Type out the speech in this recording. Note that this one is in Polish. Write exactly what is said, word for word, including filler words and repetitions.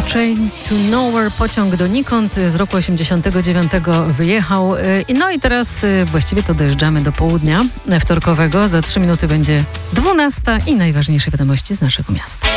Train to Nowhere, pociąg donikąd z roku osiemdziesiątego dziewiątego wyjechał. No i teraz właściwie to dojeżdżamy do południa wtorkowego. Za trzy minuty będzie dwunasta i najważniejsze wiadomości z naszego miasta.